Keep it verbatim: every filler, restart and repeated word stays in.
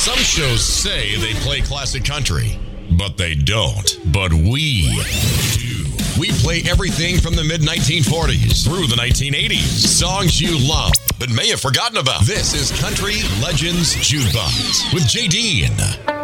Some shows say they play classic country, but they don't. But we do. We play everything from the mid nineteen forties through the nineteen eighties. Songs you love but may have forgotten about. This is Country Legends Jukebox with J D.